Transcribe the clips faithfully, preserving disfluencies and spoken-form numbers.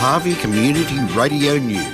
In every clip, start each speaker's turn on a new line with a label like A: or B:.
A: Harvey Community Radio News.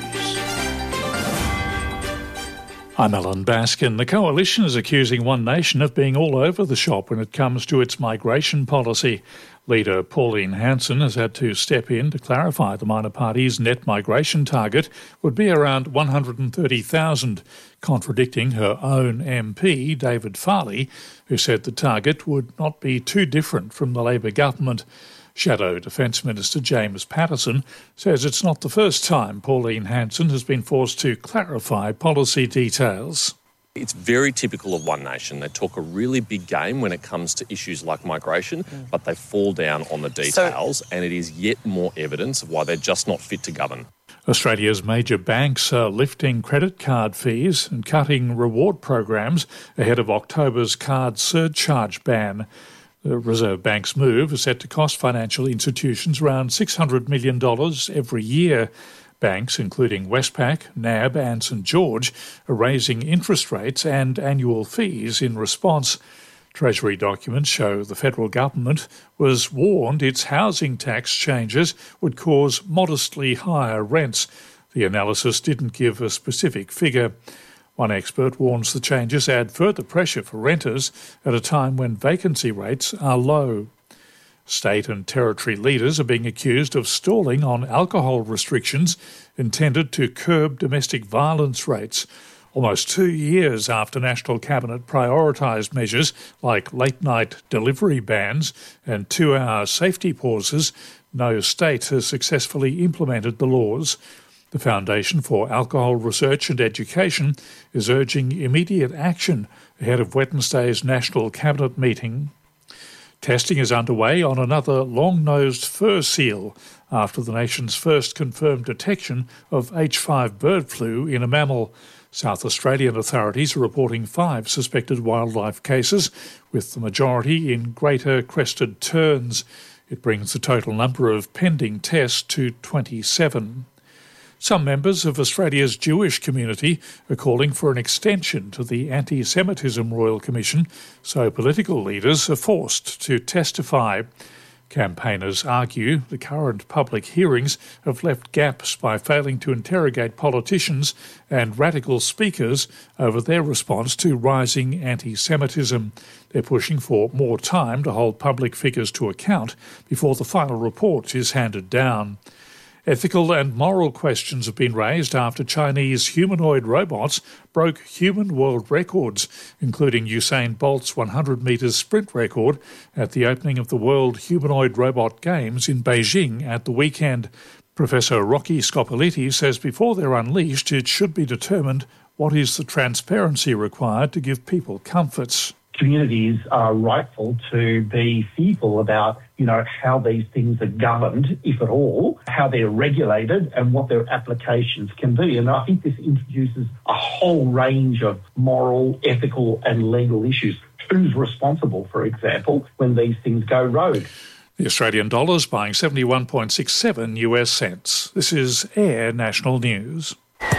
B: I'm Alan Baskin. The Coalition is accusing One Nation of being all over the shop when it comes to its migration policy. Leader Pauline Hanson has had to step in to clarify the minor party's net migration target would be around one hundred thirty thousand, contradicting her own M P, David Farley, who said the target would not be too different from the Labor government. Shadow Defence Minister James Patterson says it's not the first time Pauline Hanson has been forced to clarify policy details.
C: It's very typical of One Nation. They talk a really big game when it comes to issues like migration, mm. but they fall down on the details, so, and it is yet more evidence of why they're just not fit to govern.
B: Australia's major banks are lifting credit card fees and cutting reward programs ahead of October's card surcharge ban. The Reserve Bank's move is set to cost financial institutions around six hundred million dollars every year. Banks, including Westpac, N A B and St George, are raising interest rates and annual fees in response. Treasury documents show the federal government was warned its housing tax changes would cause modestly higher rents. The analysis didn't give a specific figure. One expert warns the changes add further pressure for renters at a time when vacancy rates are low. State and territory leaders are being accused of stalling on alcohol restrictions intended to curb domestic violence rates. Almost two years after National Cabinet prioritised measures like late-night delivery bans and two-hour safety pauses, no state has successfully implemented the laws. The Foundation for Alcohol Research and Education is urging immediate action ahead of Wednesday's National Cabinet meeting. Testing is underway on another long-nosed fur seal after the nation's first confirmed detection of H five bird flu in a mammal. South Australian authorities are reporting five suspected wildlife cases, with the majority in greater crested terns. It brings the total number of pending tests to twenty-seven. Some members of Australia's Jewish community are calling for an extension to the Anti-Semitism Royal Commission, so political leaders are forced to testify. Campaigners argue the current public hearings have left gaps by failing to interrogate politicians and radical speakers over their response to rising anti-Semitism. They're pushing for more time to hold public figures to account before the final report is handed down. Ethical and moral questions have been raised after Chinese humanoid robots broke human world records, including Usain Bolt's one hundred metres sprint record at the opening of the World Humanoid Robot Games in Beijing at the weekend. Professor Rocky Scopoliti says before they're unleashed, it should be determined what is the transparency required to give people comforts.
D: Communities are rightful to be fearful about, you know, how these things are governed, if at all, how they're regulated and what their applications can be. And I think this introduces a whole range of moral, ethical and legal issues. Who's responsible, for example, when these things go rogue?
B: The Australian dollar is buying seventy-one point six seven US cents. This is Air National News.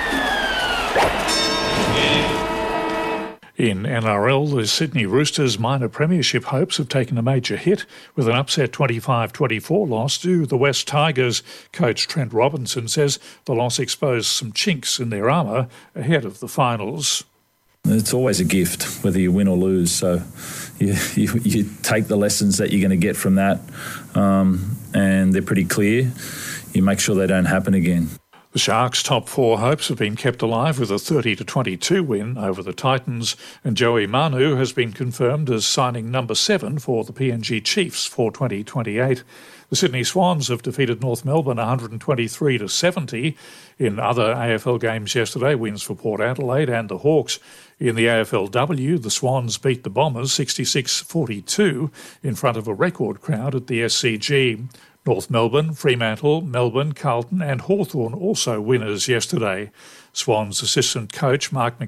B: In N R L, the Sydney Roosters' minor premiership hopes have taken a major hit with an upset twenty-five twenty-four loss to the West Tigers. Coach Trent Robinson says the loss exposed some chinks in their armour ahead of the finals.
E: It's always a gift, whether you win or lose. So you, you, you take the lessons that you're going to get from that, um, and they're pretty clear. You make sure they don't happen again.
B: The Sharks' top four hopes have been kept alive with a thirty to twenty-two win over the Titans, and Joey Manu has been confirmed as signing number seven for the P N G Chiefs for twenty twenty-eight. The Sydney Swans have defeated North Melbourne one hundred twenty-three to seventy. In other A F L games yesterday, wins for Port Adelaide and the Hawks. In the A F L W, the Swans beat the Bombers sixty-six forty-two in front of a record crowd at the S C G. North Melbourne, Fremantle, Melbourne, Carlton and Hawthorn also winners yesterday. Swans assistant coach Mark